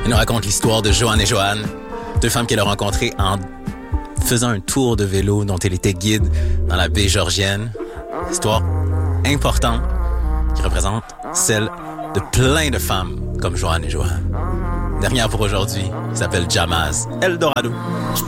Il nous raconte l'histoire de Joanne et Joanne, deux femmes qu'elle a rencontrées en faisant un tour de vélo dont elle était guide dans la baie Georgienne. Histoire importante qui représente celle de plein de femmes comme Joanne et Joanne. Dernière pour aujourd'hui, qui s'appelle Jamaz Eldorado.